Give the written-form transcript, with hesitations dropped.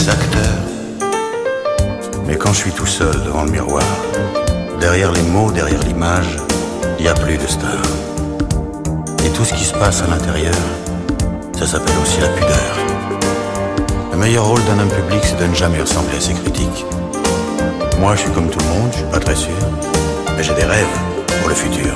des acteurs. Mais quand je suis tout seul devant le miroir, derrière les mots, derrière l'image, il n'y a plus de stars. Et tout ce qui se passe à l'intérieur, ça s'appelle aussi la pudeur. Le meilleur rôle d'un homme public, c'est de ne jamais ressembler à ses critiques. Moi, je suis comme tout le monde, je suis pas très sûr, mais j'ai des rêves pour le futur.